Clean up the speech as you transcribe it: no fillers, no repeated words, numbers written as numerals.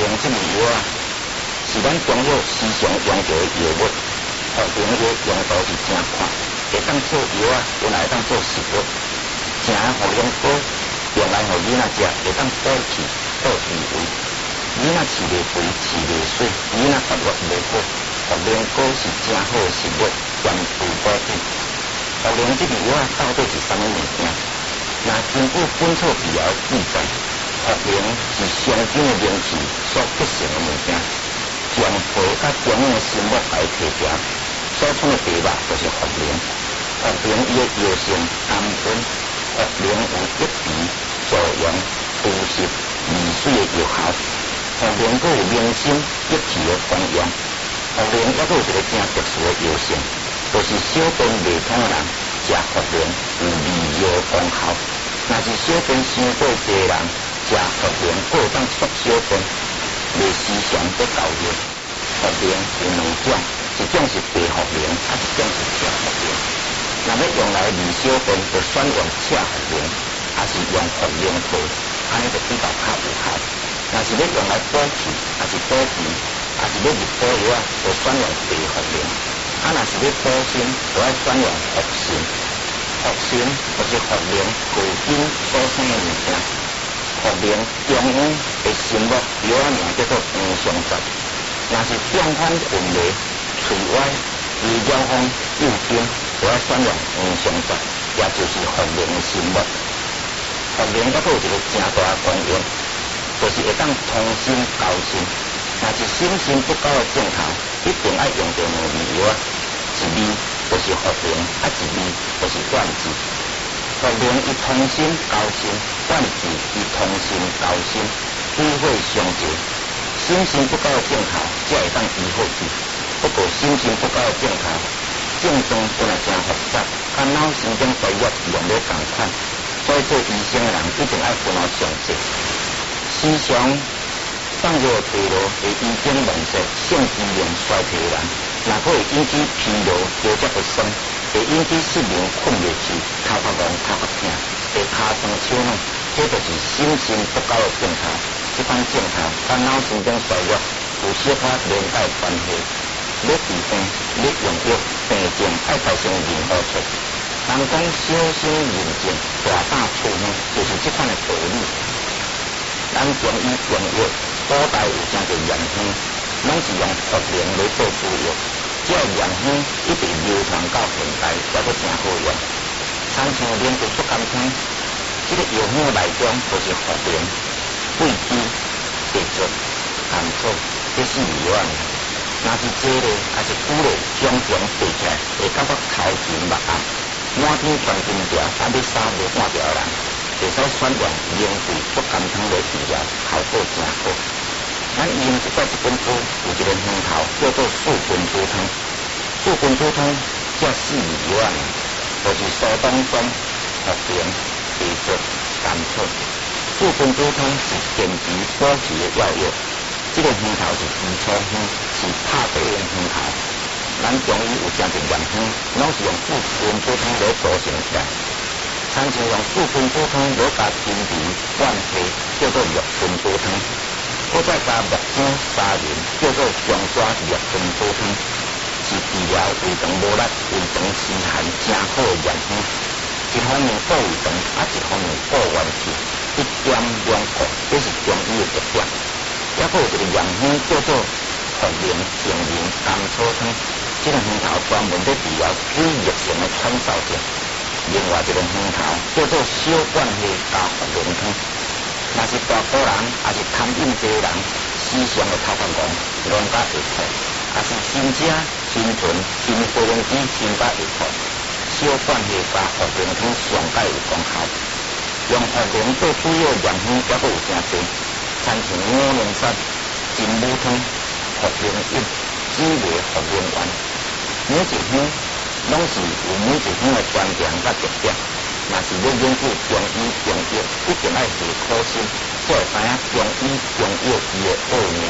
灵这味药啊，是咱中药时常用到的药物。茯苓药用途是真宽，会当做药啊，原来会当做食物。正茯苓膏用来互囡仔食，会当补气、补脾胃。囡仔饲袂肥、饲袂水，囡仔发育袂好。茯苓膏是真好的食物，兼具补品。茯苓这味药啊，到底是啥物物件？若根据《本草纲要》记载，茯苓是上品的灵气所结成的物件，将皮甲中央的心脉来提调，所出的皮肉就是茯苓。茯苓伊的药性甘温，茯苓有益脾、助阳、除湿、利水的药效。茯苓佫有明心、益气的功用。茯苓还佫有一个真特殊的药性，就是小便未通的人食茯苓有利尿功效。若是小便伤过多的人，食茯苓佫会当缩小便，袂时常得搞热。茯苓有两种，一种是白茯苓，一种是赤茯苓。若要用来利小便，就选用赤茯苓，还是用茯苓皮，安尼就比较较有效。若是要用来补气，还是补脾，还是要入补药啊，就选用白茯苓。若是要补心，就要选用茯神。茯神就是茯苓根茎所生的物件。茯苓中央的心脉药啊名叫做黄香杂。若是中反混迷、喙歪、胃绕风、右经，就要选用黄香杂，也就是茯苓的心脉。茯苓还佫有一个真大的功用，就是会当通心交心。若是心神不够的症头，一定要用到两味药啊，一味就是茯苓，一味就是椴子。茯苓伊通心交心，椴子伊通心交心，水火相济。心神不够的症头，才会当医好去。不过心神不够的症头，症状本来真复杂，甲脑神经衰弱用了同款，所以做医生的人一定要分好详细。时常放药疲劳会医经乱泄、性机能衰退的人，若佫会引起疲劳、腰脊不酸，会引起失眠、困袂去、头发晕、头发痛，会尻酸手软，这就是心神不够的症头。这款症头甲脑神经衰弱有小可连带关系。要治病，要用药，病症要造成任何错。人讲小心认证，大胆处方，就是这款的道理。咱中医用药，古代有真侪验方，拢是用茯苓来做主药。这验方一直流传到现代，也佫真好用。参像连续竹甘汤，这个药方内中就是茯苓、桂枝、白术、甘草，这四味药啊。若是坐咧，还是久咧，常常爬起来，会感觉头晕目暗，满天穿金条，但要衫无换掉的人，会使选用灵桂竹甘汤来治疗，效果真好。咱研一块这本书有一个名头叫做四君子汤。四君子汤这四味药啊，就是苏东霜、茯苓、白术、甘草。四君子汤是健脾补气的药药。这个方头是基础方，是拍地的方头。咱中医有真侪验方，拢是用四君子汤来组成起来。参像用四君子汤来加金皮、浣皮，叫做六君子汤；搁再加木姜、砂仁，叫做姜砂六君子汤，是治疗胃肠无力、胃肠湿寒真好的验方。一方面补胃肠，一方面补元气，一点两补，这是中医的特点。还佫有一个验方叫做茯苓、薑仁、甘草汤，这个方头专门在治疗水热性的喘嗽症。另外一个方头叫做小管气加茯苓汤。若是大肚人，还是贪饮多人，时常的头发晕、晕甲会痛，还是心者、心存、心发动机心甲会痛，小管气加茯苓汤上界有功效。用茯苓做主要验方还佫有真多。参像五龙山、金母汤、茯苓饮、紫薇茯苓丸，每一方拢是有每一方的专长甲特点。若是要研究中医中药，一定要下苦心，才会知影中医中药伊的奥妙。